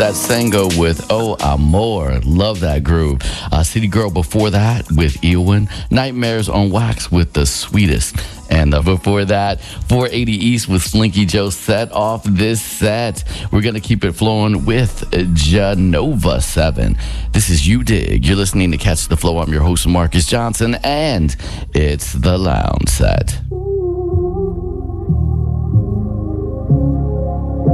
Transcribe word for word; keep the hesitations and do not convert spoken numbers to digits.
That Sango with Oh Amor. Love that groove. Uh, City Girl before that with Eowyn. Nightmares on Wax with The Sweetest. And uh, before that, four eighty East with Slinky Joe set off this set. We're going to keep it flowing with Janova seven. This is You Dig. You're listening to Catch the Flow. I'm your host, Marcus Johnson, and it's the Lounge Set.